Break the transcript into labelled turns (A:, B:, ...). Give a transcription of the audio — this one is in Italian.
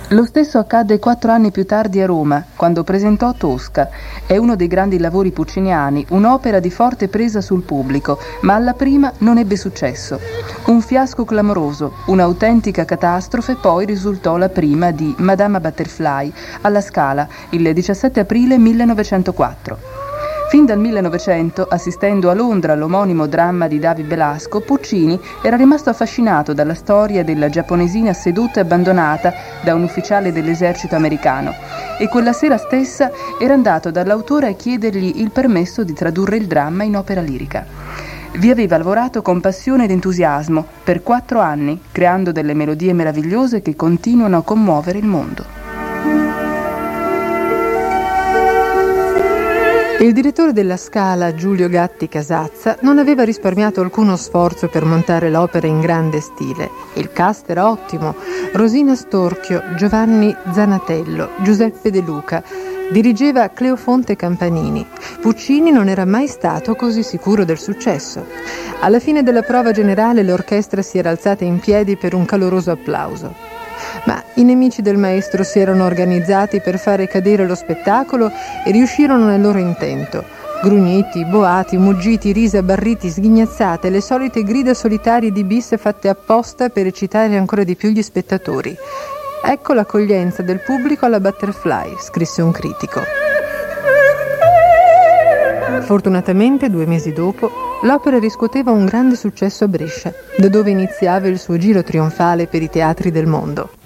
A: Lo stesso accadde 4 anni più tardi a Roma, quando presentò Tosca. È uno dei grandi lavori pucciniani, un'opera di forte presa sul pubblico, ma alla prima non ebbe successo. Un fiasco clamoroso, un'autentica catastrofe, poi risultò la prima di Madama Butterfly alla Scala, il 17 aprile 1904. Fin dal 1900, assistendo a Londra all'omonimo dramma di David Belasco, Puccini era rimasto affascinato dalla storia della giapponesina sedotta e abbandonata da un ufficiale dell'esercito americano, e quella sera stessa era andato dall'autore a chiedergli il permesso di tradurre il dramma in opera lirica. Vi aveva lavorato con passione ed entusiasmo per 4 anni, creando delle melodie meravigliose che continuano a commuovere il mondo.
B: Il direttore della Scala, Giulio Gatti Casazza, non aveva risparmiato alcuno sforzo per montare l'opera in grande stile. Il cast era ottimo: Rosina Storchio, Giovanni Zanatello, Giuseppe De Luca. Dirigeva Cleofonte Campanini. Puccini non era mai stato così sicuro del successo. Alla fine della prova generale l'orchestra si era alzata in piedi per un caloroso applauso. Ma i nemici del maestro si erano organizzati per fare cadere lo spettacolo e riuscirono nel loro intento. Grugniti, boati, muggiti, risi, abbarriti, sghignazzate, le solite grida solitarie di bis fatte apposta per eccitare ancora di più gli spettatori. Ecco l'accoglienza del pubblico alla Butterfly, scrisse un critico. Fortunatamente, 2 mesi dopo, l'opera riscuoteva un grande successo a Brescia, da dove iniziava il suo giro trionfale per i teatri del mondo.